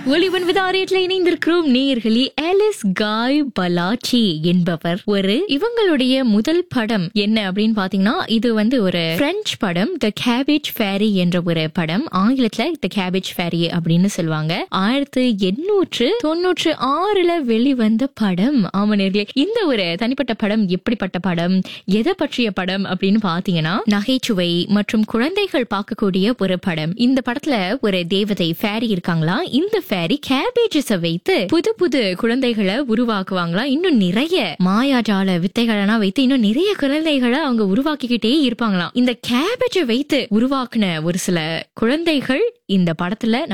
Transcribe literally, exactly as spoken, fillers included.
ஒளிவன் விதாரியத்தில் இணைந்திருக்கிறோம் நேயர்களே. ஆலிஸ் காய் பலாச்சி என்பவர் ஒரு இவங்களுடைய முதல் படம் என்ன அப்படின்னு பாத்தீங்கன்னா, இது வந்து ஒரு பிரெஞ்சு படம், த கேபேஜ் ஃபேரி என்ற ஒரு படம். ஆங்கிலத்துல த கேபேஜ் ஃபேரி அப்படின்னு சொல்லுவாங்க. ஆயிரத்தி எண்ணூற்று தொன்னூற்று ஆறுல வெளிவந்த படம். ஆமா நேயர்களே, இந்த ஒரு தனிப்பட்ட படம் எப்படிப்பட்ட படம், எதை பற்றிய படம் அப்படின்னு பாத்தீங்கன்னா, நகைச்சுவை மற்றும் குழந்தைகள் பார்க்கக்கூடிய ஒரு படம். இந்த படத்துல ஒரு தேவதை ஃபேரி இருக்காங்களா, இந்த ஃபேரி கேபேஜஸ வைத்து புது புது குழந்தைகளை உருவாக்குவாங்களா. இன்னும் நிறைய மாயாஜால வித்தைகளெல்லாம் வைத்து இன்னும் நிறைய குழந்தைகளை அவங்க உருவாக்கிக்கிட்டே இருப்பாங்களாம். இந்த கேபேஜை வைத்து உருவாக்குன ஒரு சில குழந்தைகள் இந்த படத்துல